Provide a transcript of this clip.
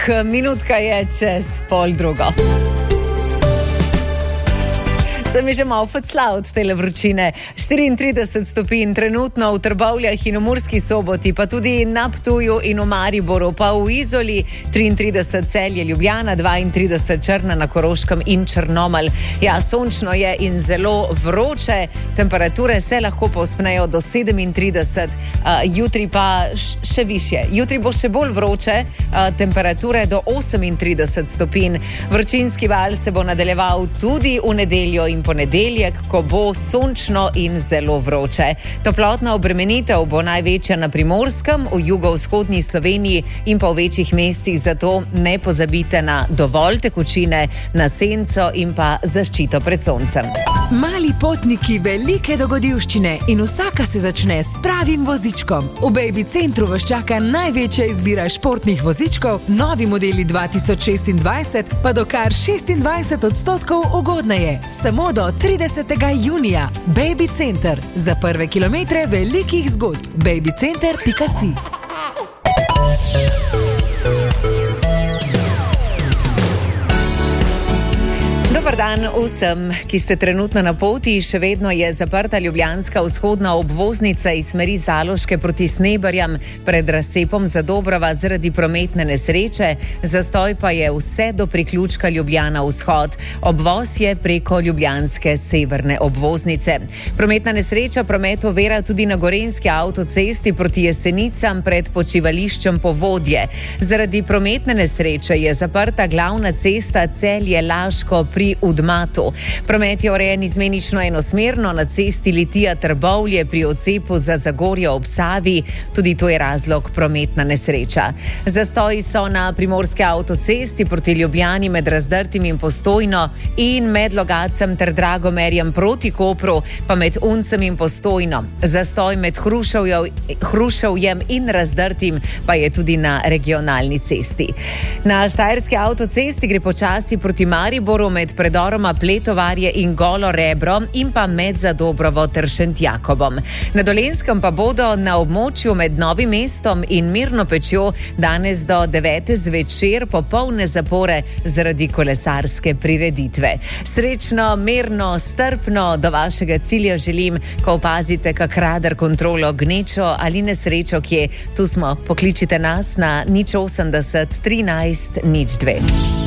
minutka je čez 12:30. Sem že malo facla od tele vročine. 34 stopinj trenutno v Trbovljah in v Murski Soboti, pa tudi na Ptuju in v Mariboru, pa v Izoli 33 Celje, Ljubljana 32, Črna na Koroškem in Črnomelj. Ja, sončno je in zelo vroče, temperature se lahko povzpnejo do 37, jutri pa še višje. Jutri bo še bolj vroče, temperature do 38 stopinj. Vročinski val se bo nadaljeval tudi v nedeljo in ponedeljek, ko bo sončno in zelo vroče. Toplotna obremenitev bo največja na Primorskem, v jugovzhodni Sloveniji in pa v večjih mestih, zato ne pozabite na dovolj tekočine, na senco in pa zaščito pred soncem. Mali potniki, velike dogodivščine in vsaka se začne s pravim vozičkom. V Baby Centru vas čaka največja izbira športnih vozičkov, novi modeli 2026 pa do kar 26% ugodneje. Samo do 30. junija. Baby Center. Za prve kilometre velikih zgodb. babycenter.si. Dobar dan vsem, ki ste trenutno na poti. Še vedno je zaprta ljubljanska vzhodna obvoznica iz smeri Zaloške proti Sneberjam pred razcepom Zadobrova zaradi prometne nesreče. Zastoj pa je vse do priključka Ljubljana vzhod. Obvoz je preko ljubljanske severne obvoznice. Prometna nesreča promet ovira tudi na Gorenjski avtocesti proti Jesenicam pred počivališčem Povodje. Zaradi prometne nesreče je zaprta glavna cesta Celje-Laško pri Udmatu. Promet je urejen izmenično enosmerno na cesti Litija-Trbovlje pri odcepu za Zagorje ob Savi. Tudi to je razlog prometna nesreča. Zastoji so na primorske avtocesti proti Ljubljani med Razdrtim in Postojno in med Logacem ter Dragomerjem proti Kopru, pa med Uncem in Postojno. Zastoj med Hruševjem in Razdrtim pa je tudi na regionalni cesti. Na Štajerski avtocesti gre počasi proti Mariboru med predoroma Pletovarje in Golo Rebro in pa med Zadobrovo ter Šentjakobom. Na Dolenjskem pa bodo na območju med Novim mestom in Mirno Pečjo danes do 9. zvečer popolne zapore zaradi kolesarske prireditve. Srečno, mirno, strpno do vašega cilja želim, ko opazite kak radar, kontrolo, gnečo ali nesrečo, kje tu smo. Pokličite nas na 080 13 02.